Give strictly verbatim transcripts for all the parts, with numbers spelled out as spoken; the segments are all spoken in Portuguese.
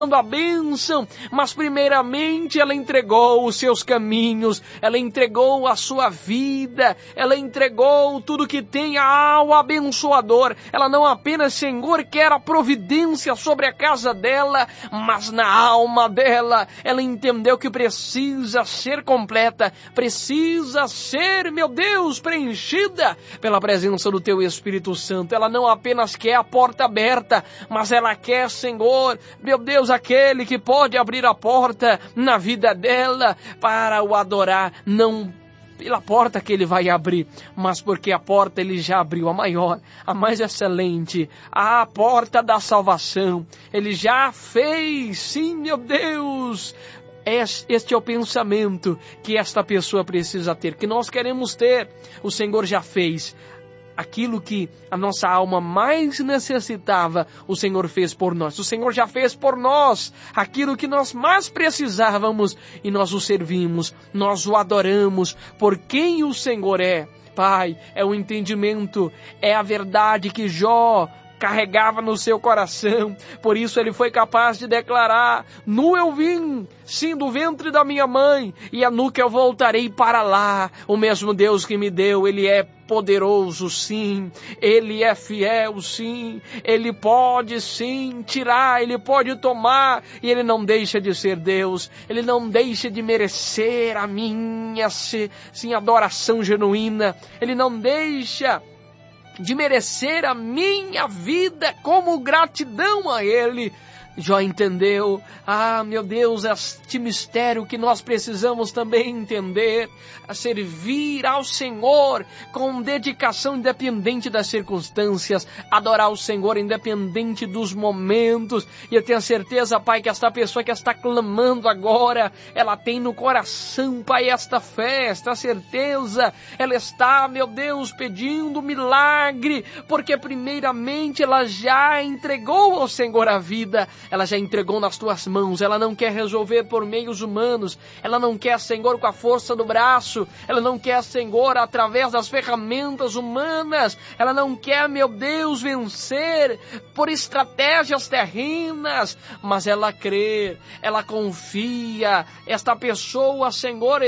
a bênção, mas primeiramente ela entregou os seus caminhos, ela entregou a sua vida, ela entregou tudo que tem ao abençoador. Ela não apenas, Senhor, quer a providência sobre a casa dela, mas na alma dela, ela entendeu que precisa ser completa, precisa ser, meu Deus, preenchida pela presença do Teu Espírito Santo. Ela não apenas quer a porta aberta, mas ela quer, Senhor, meu Deus, aquele que pode abrir a porta na vida dela para o adorar, não pela porta que ele vai abrir, mas porque a porta ele já abriu, a maior, a mais excelente, a porta da salvação. Ele já fez, sim, meu Deus. Este é o pensamento que esta pessoa precisa ter, que nós queremos ter. O Senhor já fez. Aquilo que a nossa alma mais necessitava, o Senhor fez por nós. O Senhor já fez por nós aquilo que nós mais precisávamos e nós o servimos, nós o adoramos por quem o Senhor é. Pai, é o entendimento, é a verdade que Jó carregava no seu coração. Por isso ele foi capaz de declarar: nu eu vim, sim, do ventre da minha mãe, e a nu que eu voltarei para lá. O mesmo Deus que me deu, Ele é poderoso, sim, Ele é fiel, sim, Ele pode, sim, tirar, Ele pode tomar, e Ele não deixa de ser Deus, Ele não deixa de merecer a minha, sim, adoração genuína, Ele não deixa de merecer a minha vida como gratidão a Ele. Jó entendeu, ah, meu Deus, este mistério que nós precisamos também entender, a servir ao Senhor com dedicação independente das circunstâncias, adorar o Senhor independente dos momentos. E eu tenho certeza, Pai, que esta pessoa que está clamando agora, ela tem no coração, Pai, esta fé, esta certeza, ela está, meu Deus, pedindo milagre, porque primeiramente ela já entregou ao Senhor a vida, ela já entregou nas tuas mãos, ela não quer resolver por meios humanos, ela não quer, Senhor, com a força do braço, ela não quer, Senhor, através das ferramentas humanas, ela não quer, meu Deus, vencer por estratégias terrenas, mas ela crê, ela confia, esta pessoa, Senhor,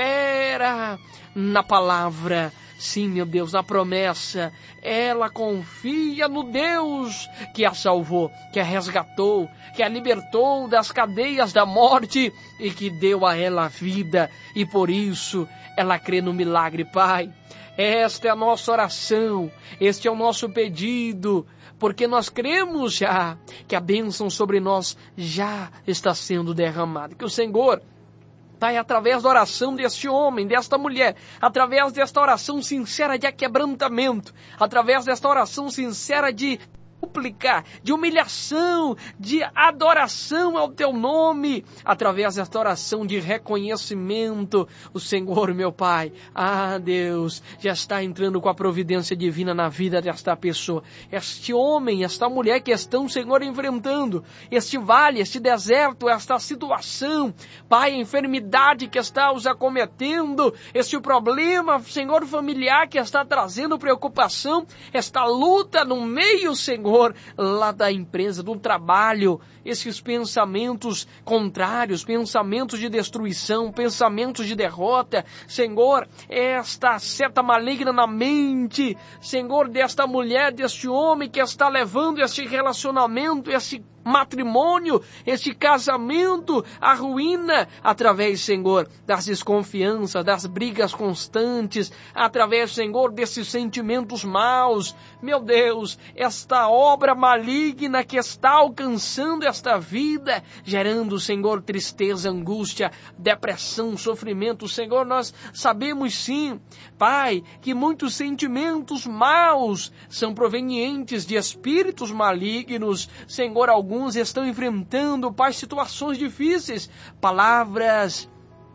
espera na palavra. Sim, meu Deus, na promessa, ela confia no Deus que a salvou, que a resgatou, que a libertou das cadeias da morte e que deu a ela a vida. E por isso, ela crê no milagre, Pai. Esta é a nossa oração, este é o nosso pedido, porque nós cremos já que a bênção sobre nós já está sendo derramada. Que o Senhor, Pai, através da oração deste homem, desta mulher, através desta oração sincera de aquebrantamento, através desta oração sincera de súplica, de humilhação, de adoração ao Teu nome, através desta oração de reconhecimento, o Senhor, meu Pai, ah Deus, já está entrando com a providência divina na vida desta pessoa, este homem, esta mulher que estão, Senhor, enfrentando este vale, este deserto, esta situação, Pai, a enfermidade que está os acometendo, este problema, Senhor, familiar que está trazendo preocupação, esta luta no meio, Senhor, lá da empresa, do trabalho, esses pensamentos contrários, pensamentos de destruição, pensamentos de derrota, Senhor, esta seta maligna na mente, Senhor, desta mulher, deste homem que está levando este relacionamento, este matrimônio, este casamento, a ruína, através, Senhor, das desconfianças, das brigas constantes, através, Senhor, desses sentimentos maus. Meu Deus, esta obra maligna que está alcançando esta vida, gerando, Senhor, tristeza, angústia, depressão, sofrimento. Senhor, nós sabemos sim, Pai, que muitos sentimentos maus são provenientes de espíritos malignos. Senhor, alguns Alguns estão enfrentando, Pai, situações difíceis, palavras,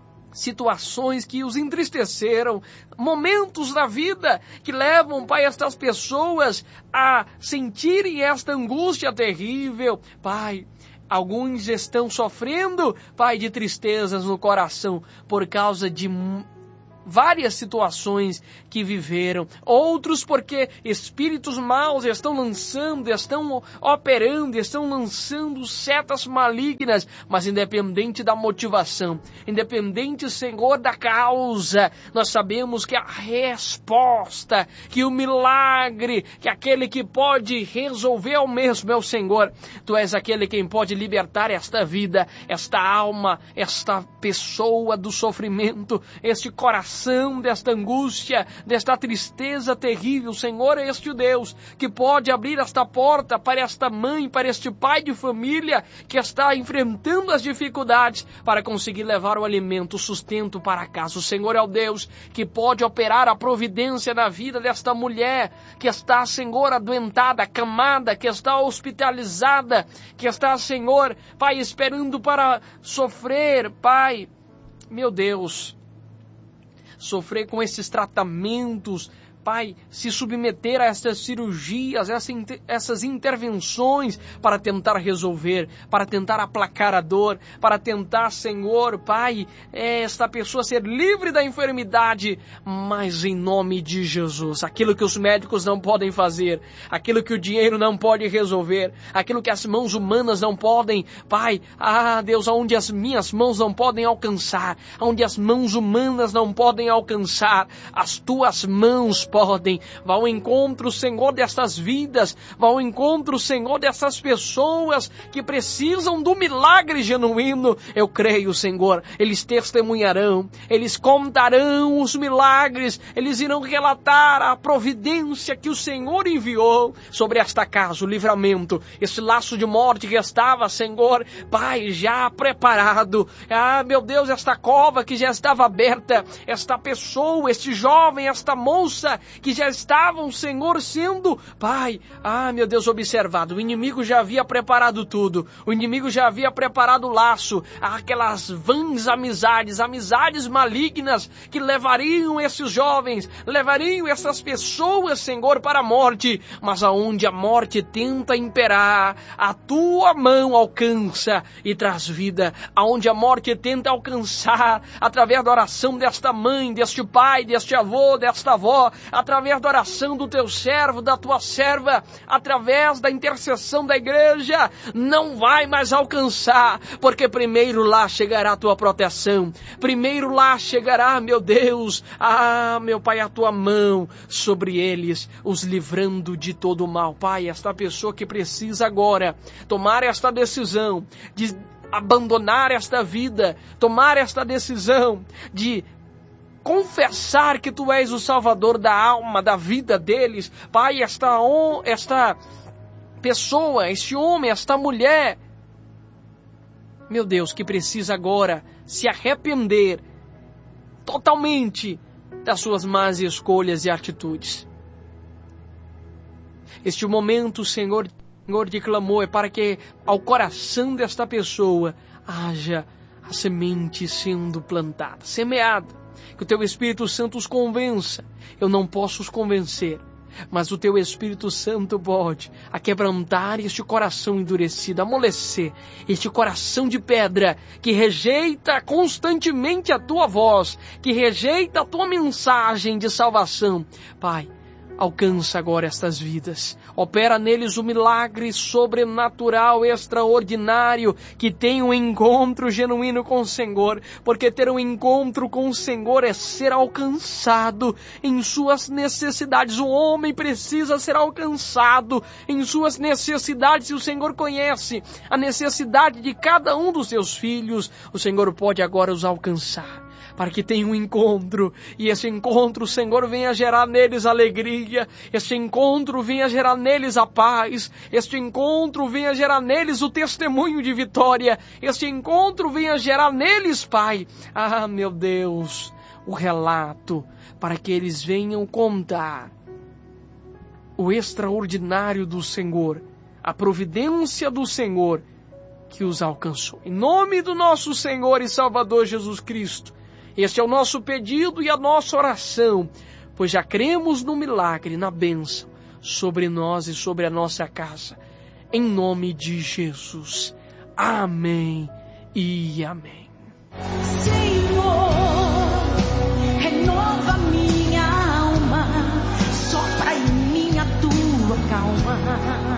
situações que os entristeceram, momentos da vida que levam, Pai, estas pessoas a sentirem esta angústia terrível. Pai, alguns estão sofrendo, Pai, de tristezas no coração por causa de várias situações que viveram, outros porque espíritos maus estão lançando, estão operando, estão lançando setas malignas, mas independente da motivação, independente, Senhor, da causa, nós sabemos que a resposta, que o milagre, que aquele que pode resolver ao mesmo é o Senhor. Tu és aquele quem pode libertar esta vida, esta alma, esta pessoa do sofrimento, este coração, desta angústia, desta tristeza terrível. Senhor, é este o Deus que pode abrir esta porta para esta mãe, para este pai de família que está enfrentando as dificuldades para conseguir levar o alimento, o sustento para casa. O Senhor é o Deus que pode operar a providência na vida desta mulher que está, Senhor, adoentada, acamada, que está hospitalizada, que está, Senhor, Pai, esperando para sofrer, Pai, meu Deus, sofrer com esses tratamentos, Pai, se submeter a essas cirurgias, essas intervenções para tentar resolver, para tentar aplacar a dor, para tentar, Senhor, Pai, esta pessoa ser livre da enfermidade, mas em nome de Jesus, aquilo que os médicos não podem fazer, aquilo que o dinheiro não pode resolver, aquilo que as mãos humanas não podem, Pai, ah Deus, aonde as minhas mãos não podem alcançar, aonde as mãos humanas não podem alcançar, as tuas mãos podem. Vá ao encontro, Senhor, dessas vidas, vá ao encontro, Senhor, dessas pessoas que precisam do milagre genuíno. Eu creio, Senhor, eles testemunharão, eles contarão os milagres, eles irão relatar a providência que o Senhor enviou sobre esta casa, o livramento, esse laço de morte que estava, Senhor, Pai, já preparado. Ah, meu Deus, esta cova que já estava aberta, esta pessoa, este jovem, esta moça que já estavam, Senhor, sendo, Pai, ah, meu Deus, observado. O inimigo já havia preparado tudo. O inimigo já havia preparado o laço, aquelas vãs amizades, amizades malignas que levariam esses jovens, levariam essas pessoas, Senhor, para a morte. Mas aonde a morte tenta imperar, a tua mão alcança e traz vida. Aonde a morte tenta alcançar, através da oração desta mãe, deste pai, deste avô, desta avó, através da oração do teu servo, da tua serva, através da intercessão da igreja, não vai mais alcançar, porque primeiro lá chegará a tua proteção, primeiro lá chegará, meu Deus, ah, meu Pai, a tua mão sobre eles, os livrando de todo o mal. Pai, esta pessoa que precisa agora tomar esta decisão de abandonar esta vida, tomar esta decisão de confessar que tu és o Salvador da alma, da vida deles. Pai, esta, esta pessoa, este homem, esta mulher, meu Deus, que precisa agora se arrepender totalmente das suas más escolhas e atitudes. Este momento, Senhor, Senhor de clamor, é para que ao coração desta pessoa haja a semente sendo plantada, semeada. Que o teu Espírito Santo os convença. Eu não posso os convencer, mas o teu Espírito Santo pode aquebrantar este coração endurecido, amolecer este coração de pedra que rejeita constantemente a tua voz, que rejeita a tua mensagem de salvação. Pai, alcança agora estas vidas. Opera neles o milagre sobrenatural, extraordinário, que tenha um encontro genuíno com o Senhor, porque ter um encontro com o Senhor é ser alcançado em suas necessidades. O homem precisa ser alcançado em suas necessidades, e o Senhor conhece a necessidade de cada um dos seus filhos. O Senhor pode agora os alcançar, para que tenham um encontro, e esse encontro, Senhor, venha gerar neles alegria, este encontro venha gerar neles a paz, este encontro venha gerar neles o testemunho de vitória, este encontro venha gerar neles, Pai, ah, meu Deus, o relato, para que eles venham contar o extraordinário do Senhor, a providência do Senhor que os alcançou. Em nome do nosso Senhor e Salvador Jesus Cristo, este é o nosso pedido e a nossa oração, pois já cremos no milagre, na bênção sobre nós e sobre a nossa casa. Em nome de Jesus. Amém e amém. Senhor.